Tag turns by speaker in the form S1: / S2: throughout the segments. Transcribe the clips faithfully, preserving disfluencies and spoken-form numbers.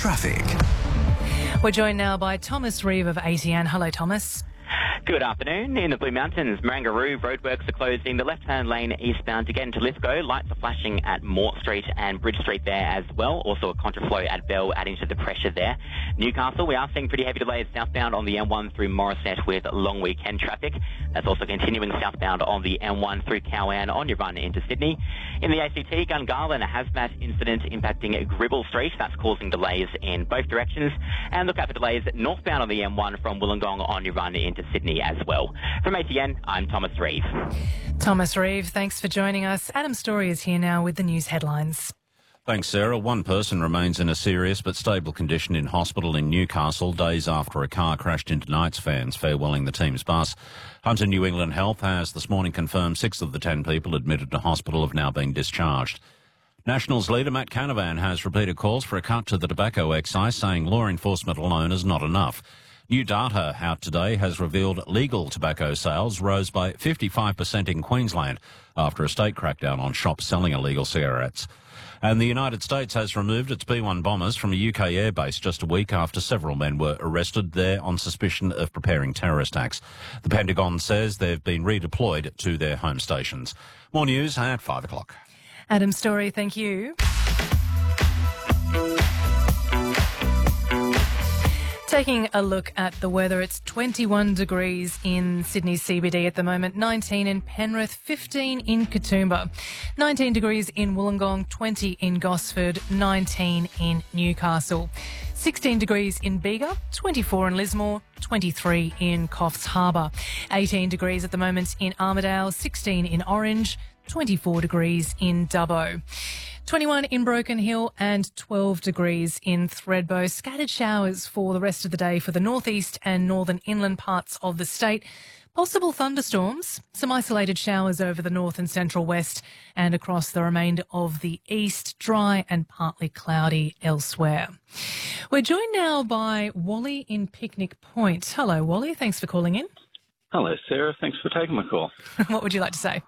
S1: Traffic.
S2: We're joined now by Thomas Reeve of A T N. Hello, Thomas.
S3: Good afternoon. In the Blue Mountains, Marangaroo, roadworks are closing the left-hand lane eastbound to get into Lithgow. Lights are flashing at Mort Street and Bridge Street there as well. Also a contraflow at Bell adding to the pressure there. Newcastle, we are seeing pretty heavy delays southbound on the M one through Morisset with long weekend traffic. That's also continuing southbound on the M one through Cowan on your run into Sydney. In the A C T, Gungahlin, a hazmat incident impacting Gribble Street. That's causing delays in both directions. And look out for delays northbound on the M one from Wollongong on your run into Sydney as well. From A T N, I'm Thomas Reeve.
S2: Thomas Reeve, thanks for joining us. Adam Story is here now with the news headlines.
S4: Thanks, Sarah. One person remains in a serious but stable condition in hospital in Newcastle days after a car crashed into Knights fans farewelling the team's bus. Hunter New England Health has this morning confirmed six of the ten people admitted to hospital have now been discharged. Nationals leader Matt Canavan has repeated calls for a cut to the tobacco excise, saying law enforcement alone is not enough. New data out today has revealed legal tobacco sales rose by fifty-five percent in Queensland after a state crackdown on shops selling illegal cigarettes. And the United States has removed its B one bombers from a U K airbase just a week after several men were arrested there on suspicion of preparing terrorist acts. The Pentagon says they've been redeployed to their home stations. More news at five o'clock.
S2: Adam Story, thank you. Taking a look at the weather, it's twenty-one degrees in Sydney C B D at the moment, nineteen in Penrith, fifteen in Katoomba, nineteen degrees in Wollongong, twenty in Gosford, nineteen in Newcastle, sixteen degrees in Bega, twenty-four in Lismore, twenty-three in Coffs Harbour, eighteen degrees at the moment in Armidale, sixteen in Orange, twenty-four degrees in Dubbo, twenty-one in Broken Hill and twelve degrees in Thredbo. Scattered showers for the rest of the day for the northeast and northern inland parts of the state. Possible thunderstorms, some isolated showers over the north and central west and across the remainder of the east, dry and partly cloudy elsewhere. We're joined now by Wally in Picnic Point. Hello, Wally. Thanks for calling in.
S5: Hello, Sarah. Thanks for taking my call.
S2: What would you like to say?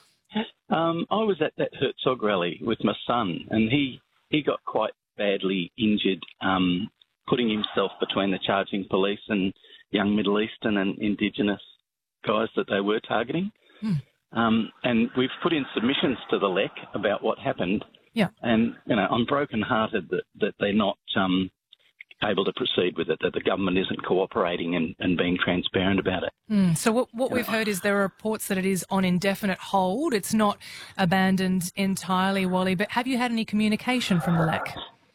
S5: Um, I was at that Herzog rally with my son, and he, he got quite badly injured, um, putting himself between the charging police and young Middle Eastern and Indigenous guys that they were targeting. Hmm. Um, and we've put in submissions to the L E C about what happened.
S2: Yeah.
S5: And, you know, I'm broken-hearted that, that they're not um, able to proceed with it, that the government isn't cooperating and, and being transparent about it.
S2: Mm, so what, what we've heard is there are reports that it is on indefinite hold. It's not abandoned entirely, Wally, but have you had any communication from the L E C?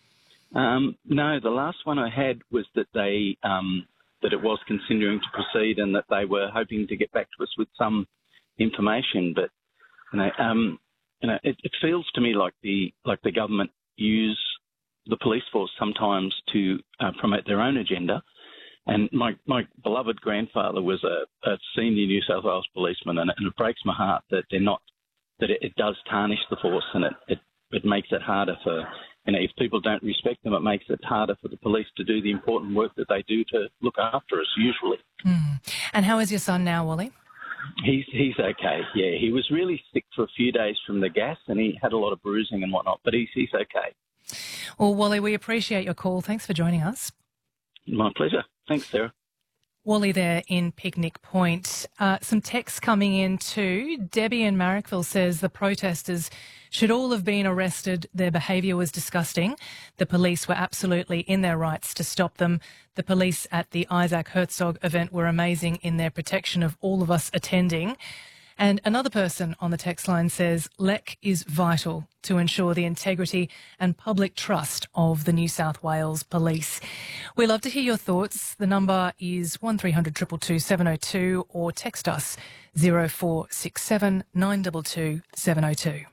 S5: Um, no, the last one I had was that they um, that it was continuing to proceed and that they were hoping to get back to us with some information. But you know, um, you know, it, it feels to me like the like the government use the police force sometimes to uh, promote their own agenda. And my, my beloved grandfather was a, a senior New South Wales policeman, and it, and it breaks my heart that they're not, that it, it does tarnish the force, and it, it, it makes it harder for, you know, if people don't respect them, it makes it harder for the police to do the important work that they do to look after us, usually.
S2: Mm. And how is your son now, Wally?
S5: He's he's okay, yeah. He was really sick for a few days from the gas, and he had a lot of bruising and whatnot, but he's, he's okay.
S2: Well, Wally, we appreciate your call. Thanks for joining us.
S5: My pleasure. Thanks, Sarah.
S2: Wally there in Picnic Point. Uh, some texts coming in too. Debbie in Marrickville says the protesters should all have been arrested. Their behaviour was disgusting. The police were absolutely in their rights to stop them. The police at the Isaac Herzog event were amazing in their protection of all of us attending. And another person on the text line says L E C is vital to ensure the integrity and public trust of the New South Wales Police. We love to hear your thoughts. The number is one three hundred two two two seven oh two or text us zero four six seven nine two two seven oh two.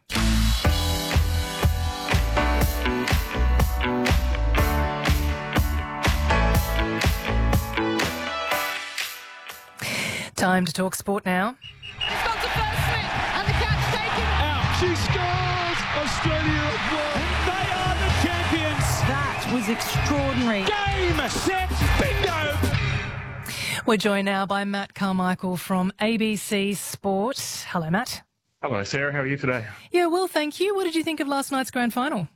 S2: Time to talk sport now.
S6: He's got the first slip and the catch taken.
S7: Out. She scores. Australia have won. They are the champions.
S6: That was extraordinary.
S7: Game, set, bingo.
S2: We're joined now by Matt Carmichael from A B C Sport. Hello, Matt.
S8: Hello, Sarah. How are you today?
S2: Yeah, well, thank you. What did you think of last night's grand final?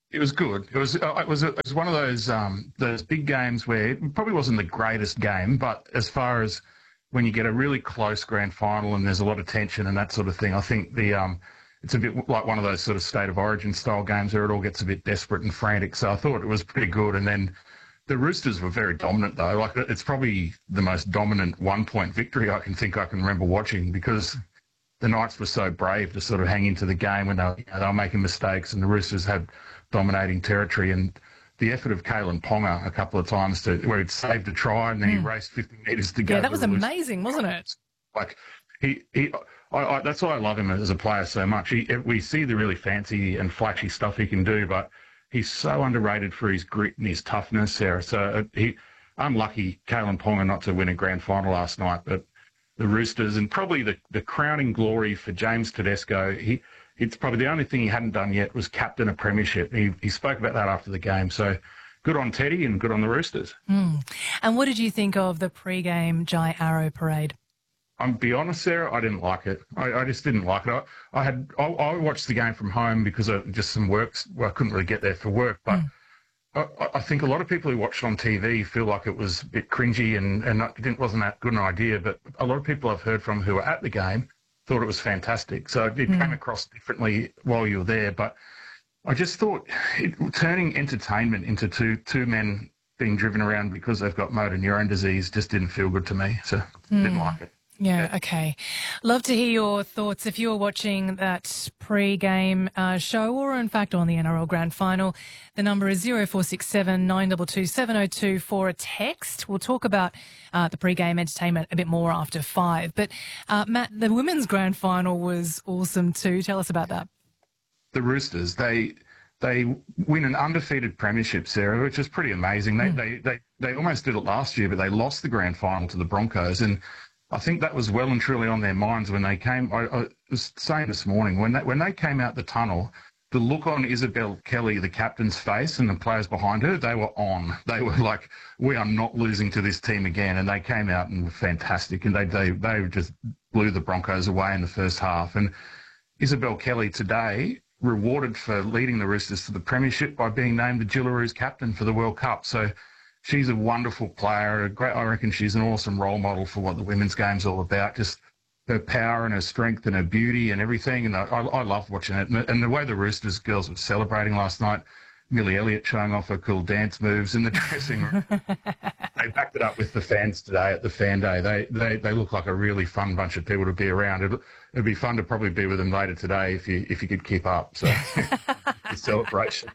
S1: It was good. It was uh, it was it was one of those um, those big games where it probably wasn't the greatest game, but as far as when you get a really close grand final and there's a lot of tension and that sort of thing, I think the um, it's a bit like one of those sort of state of origin style games where it all gets a bit desperate and frantic. So I thought it was pretty good. And then the Roosters were very dominant though. Like it's probably the most dominant one point victory I can think I can remember watching, because the Knights were so brave to sort of hang into the game when they were, you know, they were making mistakes, and the Roosters had dominating territory. And the effort of Kalen Ponga a couple of times to where he'd saved a try and then mm. he raced fifty metres to go.
S2: Yeah, that was amazing, wasn't it?
S1: Like he, he I, I, that's why I love him as a player so much. He, we see the really fancy and flashy stuff he can do, but he's so underrated for his grit and his toughness, Sarah. So he, unlucky Kalen Ponga not to win a grand final last night, but the Roosters, and probably the, the crowning glory for James Tedesco, he it's probably the only thing he hadn't done yet was captain a premiership. He, he spoke about that after the game. So good on Teddy and good on the Roosters.
S2: Mm. And what did you think of the pre-game Jai Arrow parade?
S1: I'm be honest, Sarah, I didn't like it. I, I just didn't like it. I, I had I, I watched the game from home because of just some works. Well, I couldn't really get there for work, but mm. I, I think a lot of people who watched it on T V feel like it was a bit cringy and, and it didn't, wasn't that good an idea. But a lot of people I've heard from who were at the game thought it was fantastic. So it mm. came across differently while you were there. But I just thought it, turning entertainment into two two men being driven around because they've got motor neurone disease just didn't feel good to me. So mm. didn't like it.
S2: Yeah, okay. Love to hear your thoughts. If you were watching that pre-game uh, show or, in fact, on the N R L Grand Final, the number is zero four six seven nine two two seven zero two for a text. We'll talk about uh, the pre-game entertainment a bit more after five. But, uh, Matt, the Women's Grand Final was awesome too. Tell us about that.
S1: The Roosters, they... They win an undefeated premiership, Sarah, which is pretty amazing. They, mm. they they they almost did it last year, but they lost the grand final to the Broncos, and I think that was well and truly on their minds when they came. I, I was saying this morning, when they, when they came out the tunnel, the look on Isabel Kelly, the captain's face, and the players behind her, they were on. They were like, we are not losing to this team again, and they came out and were fantastic, and they they they just blew the Broncos away in the first half. And Isabel Kelly today rewarded for leading the Roosters to the premiership by being named the Jillaroos captain for the World Cup. So she's a wonderful player. A great, I reckon she's an awesome role model for what the women's game's all about. Just her power and her strength and her beauty and everything. And I, I love watching it. And the way the Roosters girls were celebrating last night, Millie Elliott showing off her cool dance moves in the dressing room. They backed it up with the fans today at the fan day. They they they look like a really fun bunch of people to be around. It'd, it'd be fun to probably be with them later today if you if you could keep up. So the celebrations.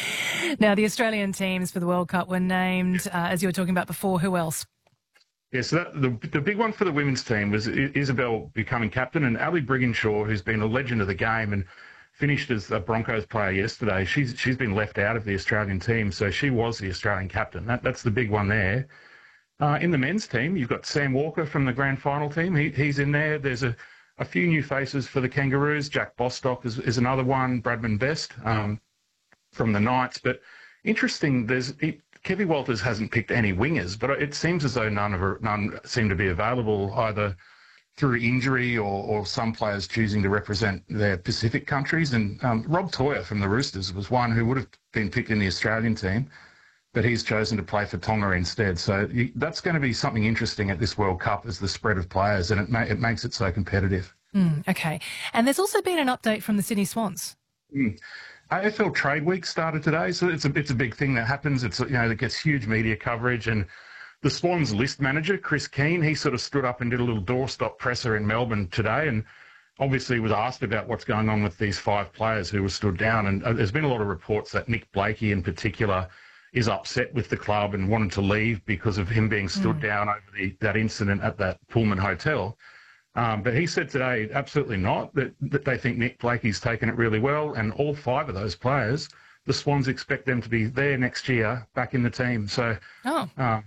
S2: Now the Australian teams for the World Cup were named, uh, as you were talking about before. Who else?
S1: Yeah, so that, the the big one for the women's team was Isabel becoming captain, and Ali Brigginshaw, who's been a legend of the game and finished as a Broncos player yesterday. She's she's been left out of the Australian team, so she was the Australian captain. That that's the big one there. Uh, in the men's team, you've got Sam Walker from the grand final team. He he's in there. There's a, a few new faces for the Kangaroos. Jack Bostock is, is another one. Bradman Best um, from the Knights. But interesting, there's it, Kevin Walters hasn't picked any wingers, but it seems as though none of her, none seem to be available either through injury or, or some players choosing to represent their Pacific countries. And um, Rob Toyer from the Roosters was one who would have been picked in the Australian team, but he's chosen to play for Tonga instead. So you, that's going to be something interesting at this World Cup, is the spread of players, and it, ma- it makes it so competitive.
S2: Mm, okay. And there's also been an update from the Sydney Swans.
S1: Mm. A F L Trade Week started today, so it's a, it's a big thing that happens. It's, you know, it gets huge media coverage, and the Swans list manager, Chris Keane, he sort of stood up and did a little doorstop presser in Melbourne today, and obviously was asked about what's going on with these five players who were stood down. And uh, there's been a lot of reports that Nick Blakey in particular is upset with the club and wanted to leave because of him being stood mm. down over the, that incident at that Pullman Hotel. Um, but he said today, absolutely not, that, that they think Nick Blakey's taken it really well, and all five of those players, the Swans expect them to be there next year back in the team. So
S2: oh.
S1: um,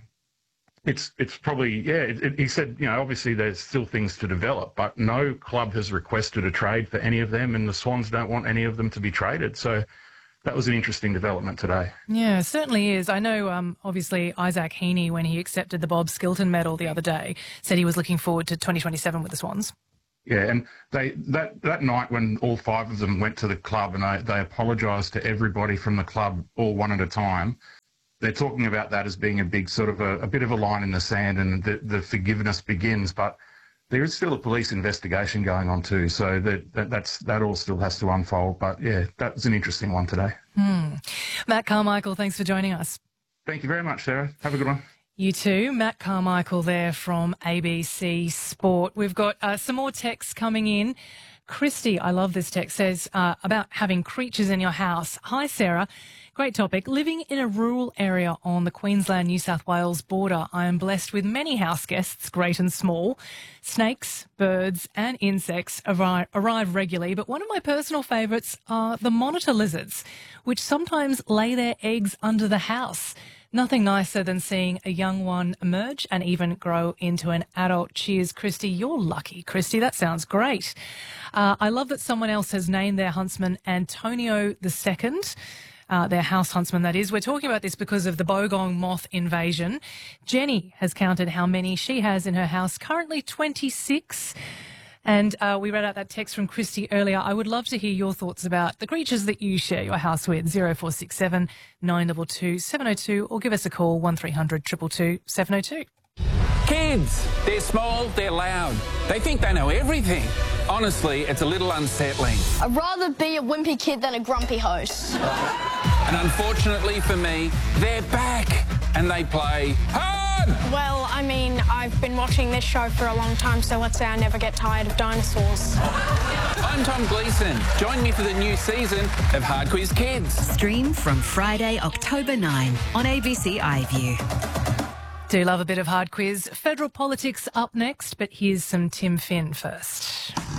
S1: It's it's probably, yeah, it, it, he said, you know, obviously there's still things to develop, but no club has requested a trade for any of them, and the Swans don't want any of them to be traded. So that was an interesting development today.
S2: Yeah, it certainly is. I know, um, obviously, Isaac Heaney, when he accepted the Bob Skilton medal the other day, said he was looking forward to twenty twenty-seven with the Swans.
S1: Yeah, and they that, that night when all five of them went to the club and they, they apologised to everybody from the club all one at a time, they're talking about that as being a big sort of a, a bit of a line in the sand, and the, the forgiveness begins. But there is still a police investigation going on too, so that, that that's that all still has to unfold. But yeah, that was an interesting one today.
S2: Hmm. Matt Carmichael, thanks for joining us.
S1: Thank you very much, Sarah. Have a good one.
S2: You too. Matt Carmichael there from A B C Sport. We've got uh, some more texts coming in. Christy, I love this text, says uh, about having creatures in your house. Hi, Sarah. Great topic. Living in a rural area on the Queensland-New South Wales border, I am blessed with many house guests, great and small. Snakes, birds and insects arrive, arrive regularly, but one of my personal favourites are the monitor lizards, which sometimes lay their eggs under the house. Nothing nicer than seeing a young one emerge and even grow into an adult. Cheers, Christy. You're lucky, Christy. That sounds great. Uh, I love that someone else has named their huntsman Antonio the Second. Uh, their house huntsman, that is. We're talking about this because of the bogong moth invasion. Jenny has counted how many she has in her house, currently twenty-six. And uh, we read out that text from Christy earlier. I would love to hear your thoughts about the creatures that you share your house with. zero four six seven, nine two two, seven oh two or give us a call one three hundred, two two two, seven oh two.
S8: Kids, they're small, they're loud. They think they know everything. Honestly, it's a little unsettling.
S9: I'd rather be a wimpy kid than a grumpy host.
S8: And unfortunately for me, they're back and they play hard.
S10: Well, I mean, I've been watching this show for a long time, so let's say I never get tired of dinosaurs.
S8: I'm Tom Gleeson. Join me for the new season of Hard Quiz Kids.
S11: Stream from Friday, October ninth on A B C iView.
S2: Do love a bit of hard quiz. Federal politics up next, but here's some Tim Finn first.